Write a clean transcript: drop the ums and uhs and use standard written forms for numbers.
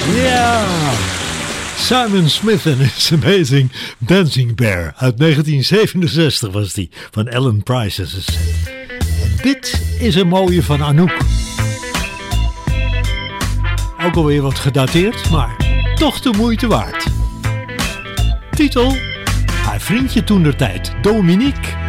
Ja, Simon Smith and His Amazing Dancing Bear. Uit 1967 was die, van Alan Price. En dit is een mooie van Anouk. Ook alweer wat gedateerd, maar toch de moeite waard. Titel: haar vriendje toentertijd, Dominique.